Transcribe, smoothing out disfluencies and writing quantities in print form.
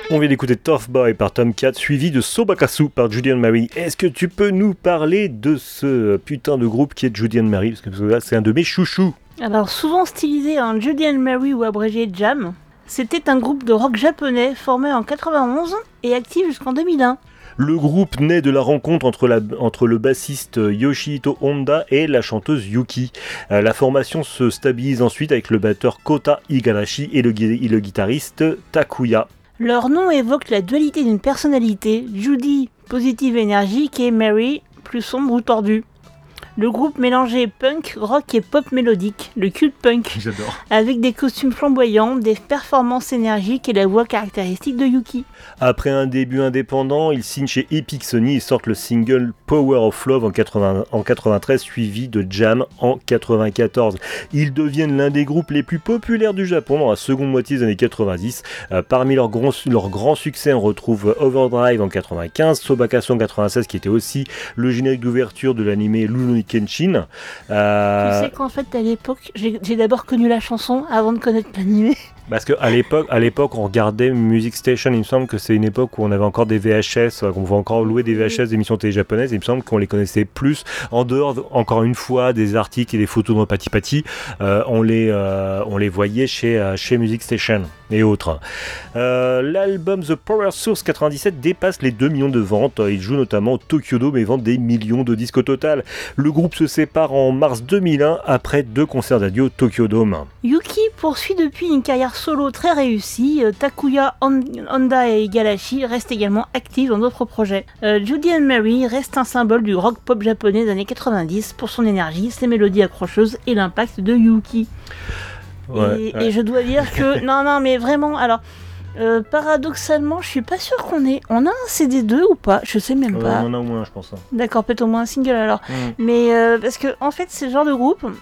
On vient d'écouter Tough Boy par Tomcat, suivi de Sobakasu par Judy and Mary. Est-ce que tu peux nous parler de ce putain de groupe qui est Judy and Mary? Parce que là, c'est un de mes chouchous. Alors, souvent stylisé en Judy and Mary ou abrégé Jam, c'était un groupe de rock japonais formé en 91 et actif jusqu'en 2001. Le groupe naît de la rencontre entre le bassiste Yoshihito Honda et la chanteuse Yuki. La formation se stabilise ensuite avec le batteur Kota Igarashi et le guitariste Takuya. Leur nom évoque la dualité d'une personnalité, Judy, positive et énergique, et Mary, plus sombre ou tordue. Le groupe mélangeait punk, rock et pop mélodique, le cult punk, J'adore. avec des costumes flamboyants, des performances énergiques et la voix caractéristique de Yuki. Après un début indépendant, ils signent chez Epic Sony et sortent le single Power of Love en 93, suivi de Jam en 94. Ils deviennent l'un des groupes les plus populaires du Japon dans la seconde moitié des années 90. Parmi leurs grands succès, on retrouve Overdrive en 95, Sobakasu en 96, qui était aussi le générique d'ouverture de l'anime Rurouni Kenshin. Tu sais qu'en fait, à l'époque, j'ai d'abord connu la chanson avant de connaître l'anime. Parce qu'à l'époque, on regardait Music Station. Il me semble que c'est une époque où on avait encore des VHS, qu'on pouvait encore louer des VHS d'émissions télé japonaises. Et il me semble qu'on les connaissait plus en dehors, encore une fois, des articles et des photos dans Pati Pati. On les voyait chez Music Station et autres. L'album The Power Source 97 dépasse les 2 millions de ventes. Il joue notamment au Tokyo Dome et vend des millions de disques au total. Le groupe se sépare en mars 2001 après 2 concerts d'adieu au Tokyo Dome. Yuki poursuit depuis une carrière solo très réussie. Takuya, Honda et Igarashi restent également actifs dans d'autres projets. Judy and Mary reste un symbole du rock pop japonais des années 90 pour son énergie, ses mélodies accrocheuses et l'impact de Yuki. Et je dois dire que... Non, mais vraiment, alors... paradoxalement, je suis pas sûre on a un CD2 ou pas, je sais même pas. On en a au moins, je pense. D'accord, peut-être au moins un single alors. Mais parce que en fait, c'est le genre de groupe,